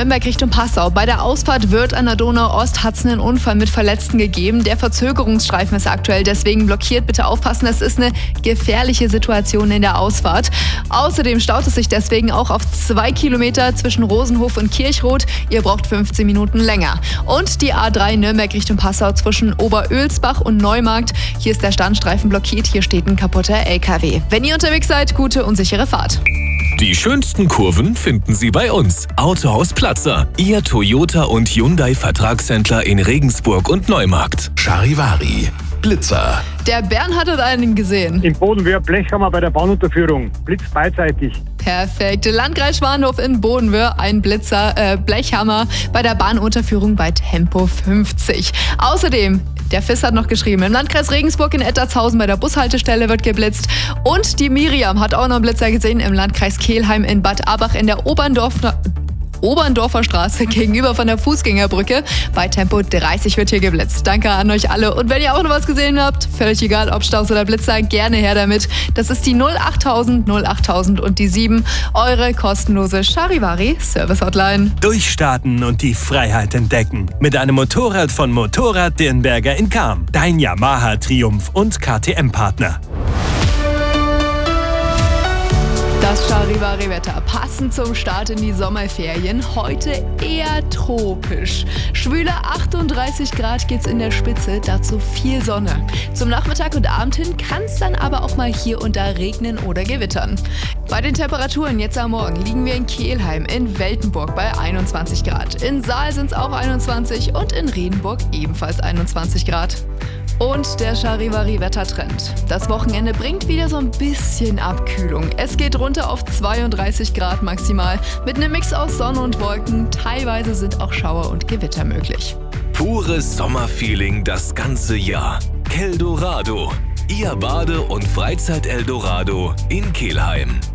Nürnberg Richtung Passau. Bei der Ausfahrt Wörth an der Donau-Ost hat es einen Unfall mit Verletzten gegeben. Der Verzögerungsstreifen ist aktuell deswegen blockiert. Bitte aufpassen, es ist eine gefährliche Situation in der Ausfahrt. Außerdem staut es sich deswegen auch auf 2 Kilometer zwischen Rosenhof und Kirchroth. Ihr braucht 15 Minuten länger. Und die A3 Nürnberg Richtung Passau zwischen Oberölsbach und Neumarkt. Hier ist der Standstreifen blockiert. Hier steht ein kaputter LKW. Wenn ihr unterwegs seid, gute und sichere Fahrt. Die schönsten Kurven finden Sie bei uns. Autohaus Platzer, Ihr Toyota und Hyundai Vertragshändler in Regensburg und Neumarkt. Charivari, Blitzer. Der Bernhard hat einen gesehen. In Bodenwöhr Blechhammer bei der Bahnunterführung. Blitz beidseitig. Perfekt. Landkreis Schwanhof in Bodenwöhr, ein Blechhammer bei der Bahnunterführung bei Tempo 50. Außerdem, der FIS hat noch geschrieben, im Landkreis Regensburg in Ettertshausen bei der Bushaltestelle wird geblitzt. Und die Miriam hat auch noch einen Blitzer gesehen im Landkreis Kelheim in Bad Abach in der Oberndorfer Straße gegenüber von der Fußgängerbrücke. Bei Tempo 30 wird hier geblitzt. Danke an euch alle. Und wenn ihr auch noch was gesehen habt, völlig egal, ob Staus oder Blitzer, gerne her damit. Das ist die 08000 und die 7, eure kostenlose Charivari Service Hotline. Durchstarten und die Freiheit entdecken. Mit einem Motorrad von Motorrad Dirnberger in Cham. Dein Yamaha Triumph und KTM-Partner. Das Charivari-Wetter passend zum Start in die Sommerferien. Heute eher tropisch. Schwüle 38 Grad gibt's in der Spitze, dazu viel Sonne. Zum Nachmittag und Abend hin kann es dann aber auch mal hier und da regnen oder gewittern. Bei den Temperaturen jetzt am Morgen liegen wir in Kelheim, in Weltenburg bei 21 Grad. In Saal sind es auch 21 und in Riedenburg ebenfalls 21 Grad. Und der Charivari-Wettertrend. Das Wochenende bringt wieder so ein bisschen Abkühlung. Es geht runter auf 32 Grad maximal mit einem Mix aus Sonne und Wolken. Teilweise sind auch Schauer und Gewitter möglich. Pures Sommerfeeling das ganze Jahr. Keldorado, Ihr Bade- und Freizeit-Eldorado in Kelheim.